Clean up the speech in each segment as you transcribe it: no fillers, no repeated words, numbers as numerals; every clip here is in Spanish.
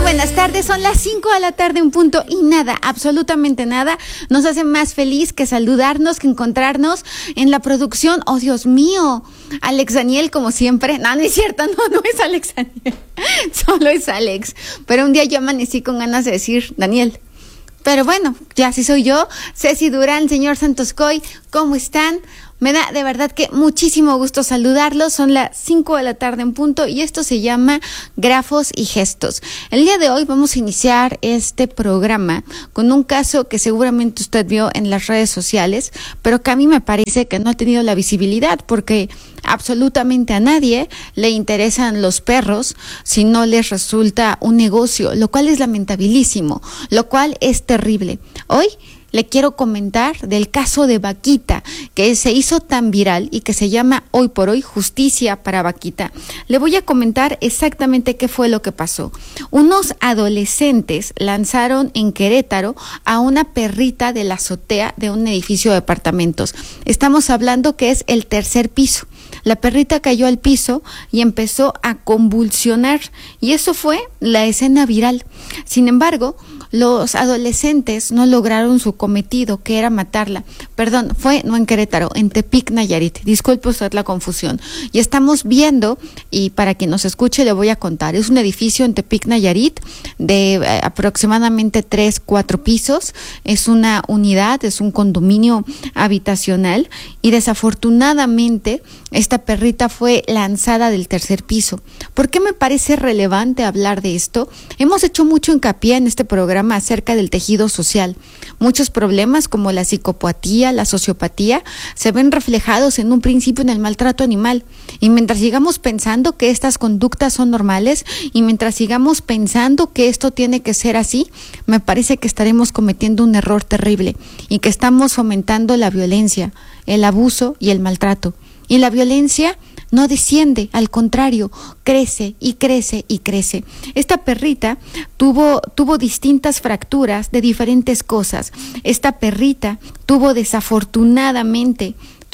buenas tardes, son las 5 de la tarde en punto y nada, absolutamente nada nos hace más feliz que saludarnos, que encontrarnos en la producción. Oh, Dios mío, Alex Daniel como siempre. No es cierto, no es Alex Daniel, solo es Alex, pero un día yo amanecí con ganas de decir Daniel. Pero bueno, ya sí soy yo, Ceci Durán, señor Santos Coy, ¿cómo están? Me da de verdad que muchísimo gusto saludarlos. Son las 5 de la tarde en punto y esto se llama Grafos y Gestos. El día de hoy vamos a iniciar este programa con un caso que seguramente usted vio en las redes sociales, pero que a mí me parece que no ha tenido la visibilidad porque absolutamente a nadie le interesan los perros si no les resulta un negocio, lo cual es lamentabilísimo, lo cual es terrible. Hoy le quiero comentar del caso de Vaquita, que se hizo tan viral y que se llama hoy por hoy Justicia para Vaquita. Le voy a comentar exactamente qué fue lo que pasó. Unos adolescentes lanzaron en Querétaro a una perrita de la azotea de un edificio de departamentos. Estamos hablando que es el tercer piso. La perrita cayó al piso y empezó a convulsionar y eso fue la escena viral. Sin embargo, los adolescentes no lograron su cometido, que era matarla. Perdón, no en Querétaro, en Tepic, Nayarit. Disculpe usted la confusión. Y estamos viendo, y para quien nos escuche le voy a contar, es un edificio en Tepic, Nayarit, de aproximadamente 3-4 pisos. Es una unidad, es un condominio habitacional y desafortunadamente esta perrita fue lanzada del tercer piso. ¿Por qué me parece relevante hablar de esto? Hemos hecho mucho hincapié en este programa acerca del tejido social. Muchos problemas como la psicopatía, la sociopatía, se ven reflejados en un principio en el maltrato animal. Y mientras sigamos pensando que estas conductas son normales y mientras sigamos pensando que esto tiene que ser así, me parece que estaremos cometiendo un error terrible y que estamos fomentando la violencia, el abuso y el maltrato. Y la violencia no desciende, al contrario, crece y crece y crece. Esta perrita tuvo distintas fracturas de diferentes cosas. Esta perrita tuvo desafortunadamente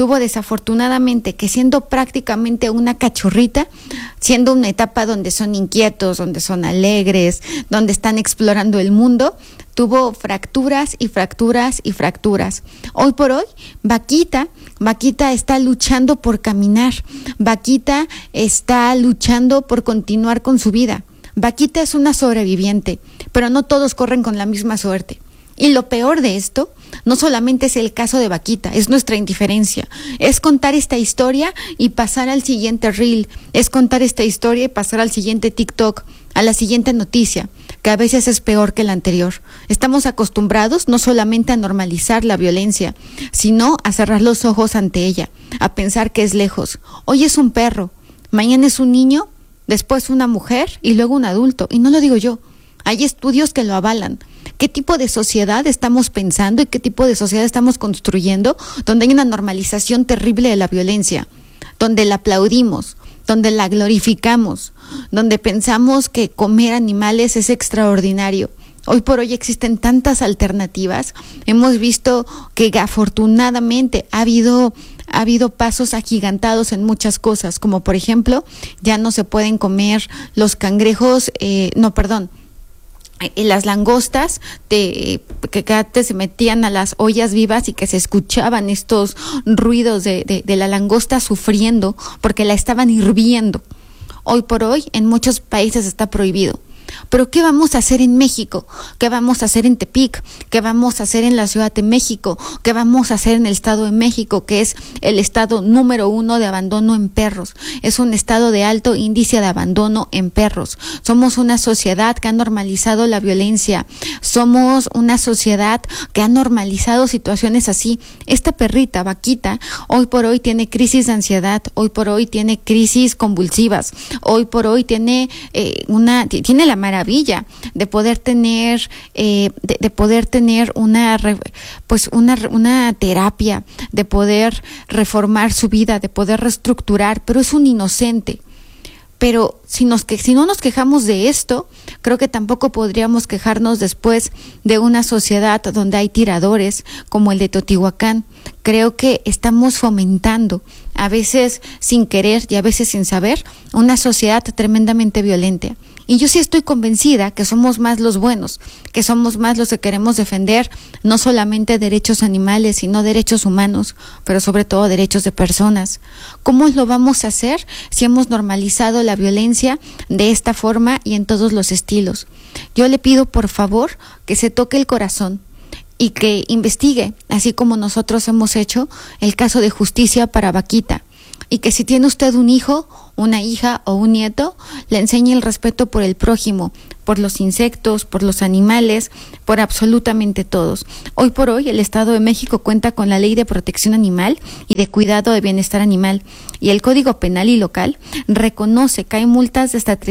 que siendo prácticamente una cachorrita, siendo una etapa donde son inquietos, donde son alegres, donde están explorando el mundo, tuvo fracturas y fracturas y fracturas. Hoy por hoy, Vaquita está luchando por caminar. Vaquita está luchando por continuar con su vida. Vaquita es una sobreviviente, pero no todos corren con la misma suerte. Y lo peor de esto, no solamente es el caso de Vaquita, es nuestra indiferencia. Es contar esta historia y pasar al siguiente reel. Es contar esta historia y pasar al siguiente TikTok, a la siguiente noticia, que a veces es peor que la anterior. Estamos acostumbrados no solamente a normalizar la violencia, sino a cerrar los ojos ante ella, a pensar que es lejos. Hoy es un perro, mañana es un niño, después una mujer y luego un adulto. Y no lo digo yo, hay estudios que lo avalan. ¿Qué tipo de sociedad estamos pensando y qué tipo de sociedad estamos construyendo donde hay una normalización terrible de la violencia, donde la aplaudimos, donde la glorificamos, donde pensamos que comer animales es extraordinario? Hoy por hoy existen tantas alternativas. Hemos visto que afortunadamente ha habido pasos agigantados en muchas cosas, como por ejemplo, ya no se pueden comer los cangrejos, las langostas que antes se metían a las ollas vivas y que se escuchaban estos ruidos de la langosta sufriendo porque la estaban hirviendo. Hoy por hoy en muchos países está prohibido. Pero ¿qué vamos a hacer en México? ¿Qué vamos a hacer en Tepic? ¿Qué vamos a hacer en la Ciudad de México? ¿Qué vamos a hacer en el Estado de México, que es el estado número 1 de abandono en perros? Es un estado de alto índice de abandono en perros. Somos una sociedad que ha normalizado la violencia. Somos una sociedad que ha normalizado situaciones así. Esta perrita, Vaquita, hoy por hoy tiene crisis de ansiedad, hoy por hoy tiene crisis convulsivas, hoy por hoy tiene la maravilla de poder tener una terapia, de poder reformar su vida, de poder reestructurar, pero es un inocente. Pero si no nos quejamos de esto, creo que tampoco podríamos quejarnos después de una sociedad donde hay tiradores como el de Teotihuacán. Creo que estamos fomentando a veces sin querer y a veces sin saber, una sociedad tremendamente violenta. Y yo sí estoy convencida que somos más los buenos, que somos más los que queremos defender no solamente derechos animales, sino derechos humanos, pero sobre todo derechos de personas. ¿Cómo lo vamos a hacer si hemos normalizado la violencia de esta forma y en todos los estilos? Yo le pido, por favor, que se toque el corazón y que investigue, así como nosotros hemos hecho, el caso de justicia para Vaquita. Y que si tiene usted un hijo, una hija o un nieto, le enseñe el respeto por el prójimo, por los insectos, por los animales, por absolutamente todos. Hoy por hoy el Estado de México cuenta con la Ley de Protección Animal y de Cuidado de Bienestar Animal, y el Código Penal y Local reconoce que hay multas de hasta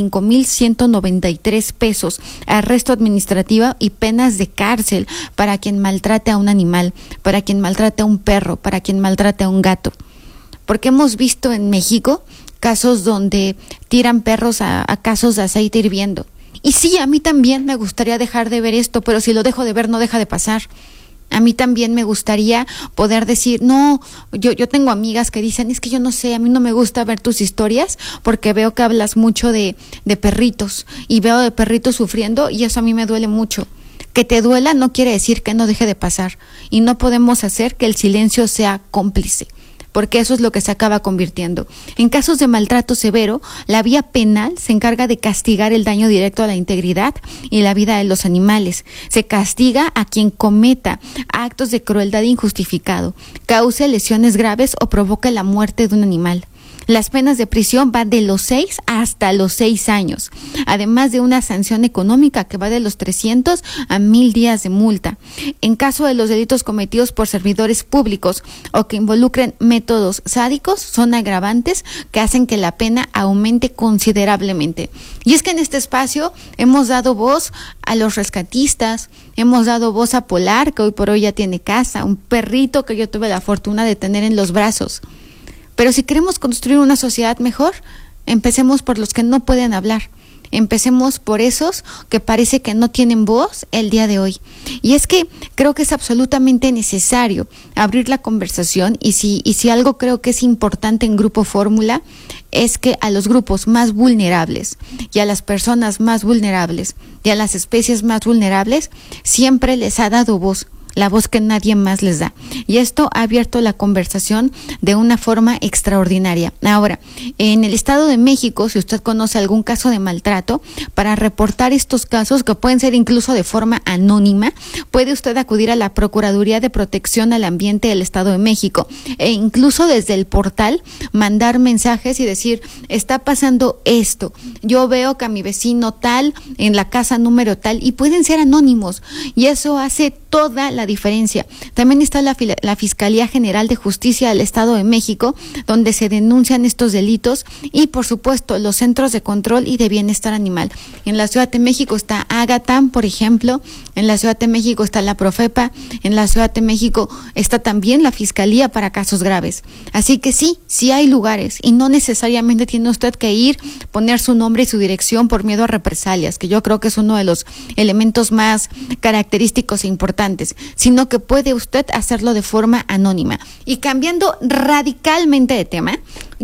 35,193 pesos, arresto administrativo y penas de cárcel para quien maltrate a un animal, para quien maltrate a un perro, para quien maltrate a un gato. Porque hemos visto en México casos donde tiran perros a casos de aceite hirviendo. Y sí, a mí también me gustaría dejar de ver esto, pero si lo dejo de ver no deja de pasar. A mí también me gustaría poder decir, no, yo tengo amigas que dicen, es que yo no sé, a mí no me gusta ver tus historias porque veo que hablas mucho de perritos y veo de perritos sufriendo y eso a mí me duele mucho. Que te duela no quiere decir que no deje de pasar y no podemos hacer que el silencio sea cómplice, porque eso es lo que se acaba convirtiendo. En casos de maltrato severo, la vía penal se encarga de castigar el daño directo a la integridad y la vida de los animales. Se castiga a quien cometa actos de crueldad injustificado, cause lesiones graves o provoque la muerte de un animal. Las penas de prisión van de los 6 hasta los 6 años, además de una sanción económica que va de los 300 a 1,000 días de multa. En caso de los delitos cometidos por servidores públicos o que involucren métodos sádicos, son agravantes que hacen que la pena aumente considerablemente. Y es que en este espacio hemos dado voz a los rescatistas, hemos dado voz a Polar, que hoy por hoy ya tiene casa, un perrito que yo tuve la fortuna de tener en los brazos. Pero si queremos construir una sociedad mejor, empecemos por los que no pueden hablar. Empecemos por esos que parece que no tienen voz el día de hoy. Y es que creo que es absolutamente necesario abrir la conversación y si algo creo que es importante en Grupo Fórmula es que a los grupos más vulnerables y a las personas más vulnerables y a las especies más vulnerables siempre les ha dado voz. La voz que nadie más les da. Y esto ha abierto la conversación de una forma extraordinaria. Ahora, en el Estado de México, si usted conoce algún caso de maltrato, para reportar estos casos, que pueden ser incluso de forma anónima, puede usted acudir a la Procuraduría de Protección al Ambiente del Estado de México e incluso desde el portal mandar mensajes y decir, está pasando esto, yo veo que a mi vecino tal, en la casa número tal, y pueden ser anónimos, y eso hace toda la diferencia. También está la Fiscalía General de Justicia del Estado de México, donde se denuncian estos delitos, y por supuesto los centros de control y de bienestar animal. En la Ciudad de México está Agatam, por ejemplo, en la Ciudad de México está la Profepa, en la Ciudad de México está también la Fiscalía para casos graves. Así que sí hay lugares, y no necesariamente tiene usted que ir, poner su nombre y su dirección por miedo a represalias, que yo creo que es uno de los elementos más característicos e importantes, sino que puede usted hacerlo de forma anónima. Y cambiando radicalmente de tema,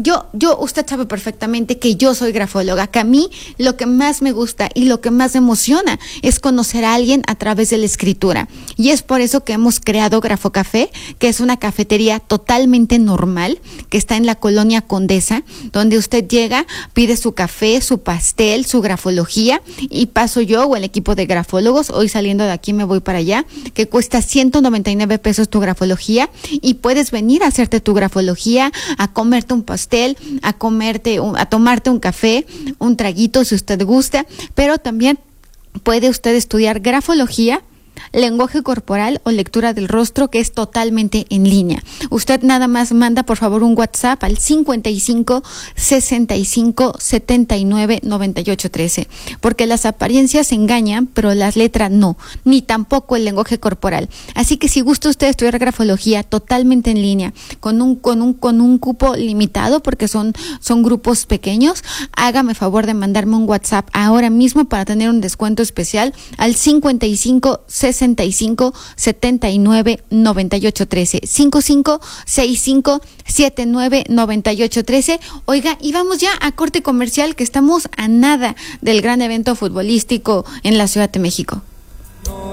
usted sabe perfectamente que yo soy grafóloga, que a mí lo que más me gusta y lo que más me emociona es conocer a alguien a través de la escritura. Y es por eso que hemos creado Grafocafé, que es una cafetería totalmente normal, que está en la colonia Condesa, donde usted llega, pide su café, su pastel, su grafología, y paso yo o el equipo de grafólogos. Hoy saliendo de aquí me voy para allá, que cuesta 199 pesos tu grafología, y puedes venir a hacerte tu grafología, a comerte un pastel, a tomarte un café, un traguito si usted gusta, pero también puede usted estudiar grafología, lenguaje corporal o lectura del rostro, que es totalmente en línea. Usted nada más manda por favor un WhatsApp al 55 65 79 98 13, porque las apariencias engañan, pero las letras no, ni tampoco el lenguaje corporal. Así que si gusta usted estudiar grafología totalmente en línea, con un cupo limitado, porque son grupos pequeños, hágame favor de mandarme un WhatsApp ahora mismo para tener un descuento especial al 55 65 55-79-98-13. 55-65-79-98-13. Oiga, y vamos ya a corte comercial, que estamos a nada del gran evento futbolístico en la Ciudad de México.